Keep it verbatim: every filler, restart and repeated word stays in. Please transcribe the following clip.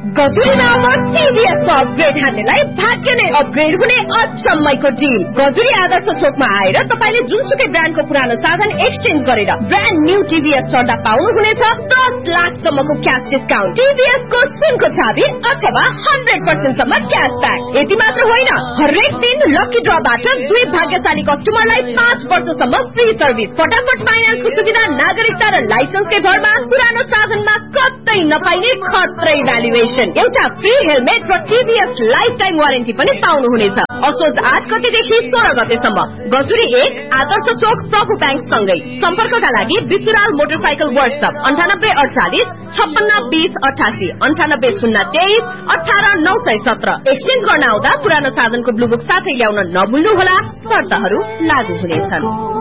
गजुरीमा अब टिभीएस को अपग्रेड हान्नेलाई भाग्य नै अपग्रेड हुने अचम्मैको डिल। गजुरी आदर्श चोकमा आएर तपाईले जुनसुकै ब्रान्डको पुरानो साधन एक्सचेन्ज गरेर ब्रान्ड न्यू टिभीएस चढ्दा पाउनुहुनेछ दस लाख सम्मको क्याश डिस्काउन्ट, टिभीएस को सुनको चाबी अथवा हन्ड्रेड पर्सेन्ट सम्म क्यासब्याक। यति मात्र होइन, हरेक दिन लकी ड्रबाट दुई भाग्यशाली कस्टमरलाई पाँच वर्षसम्म फ्री सर्भिस, फटाफट फाइनान्सको सुविधा, नागरिकता र लाइसेन्सकै भरमा पुरानो साधनमा कतै नपाइने खत्रै भ्यालुएसन, एउटा फ्री हेलमेट र टिभीएस लाइफ टाइम वारेन्टी पनि पाउनुहुनेछ। असोज आठ गतेदेखि सोह्र गतेसम्म गजुरी एक आदर्श चोक प्रभु ब्याङ्क सँगै। सम्पर्कका लागि विशुराल मोटरसाइकल वर्कशप अन्ठानब्बे अडचालिस छप्पन्न बीस अठासी अन्ठानब्बे शून्य तेइस अठार नौ सय सत्र। एक्सचेन्ज गर्न आउँदा पुरानो साधनको ब्लुबुक साथै ल्याउन नभुल्नुहोला, शर्तहरू लागू हुनेछन्।